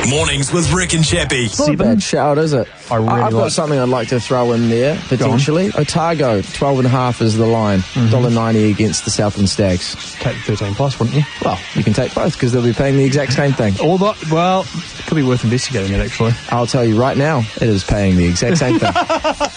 Mornings with Rick and Chappie. Not a bad shout, is it? I've got something I'd like to throw in there, potentially. Otago, 12.5 is the line. $1.90 against the Southland Stags. Take 13 plus, wouldn't you? Well, you can take both because they'll be paying the exact same thing. Well, it could be worth investigating it, actually. I'll tell you right now, it is paying the exact same thing.